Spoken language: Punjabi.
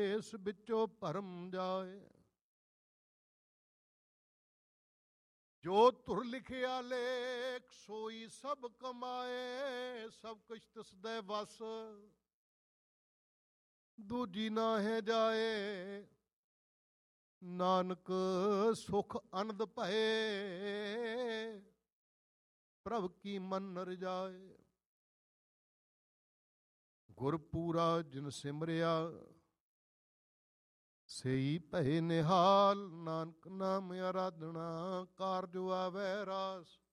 ਇਸ ਵਿੱਚੋਂ ਭਰਮ ਜਾਏ। ਜੋ ਤੁਰ ਲਿਖਿਆ ਲੇਖ ਸੋਈ ਸਭ ਕਮਾਏ, ਸਭ ਕੁਛ ਤਿਸਦੇ ਵਸ ਦੂਜੀ ਨਾਹੇ ਜਾਏ। ਨਾਨਕ ਸੁਖ ਅਨੰਦ ਭਏ, ਪ੍ਰਭ ਕੀ ਮਨ ਰਜਾਏ। ਗੁਰ ਪੂਰਾ ਜਿਨ ਸਿਮਰਿਆ, ਸਈ ਭਏ ਨਿਹਾਲ। ਨਾਨਕ ਨਾਮ ਆਰਾਧਨਾ, ਕਾਰਜ ਆਵੈ ਰਾਸ।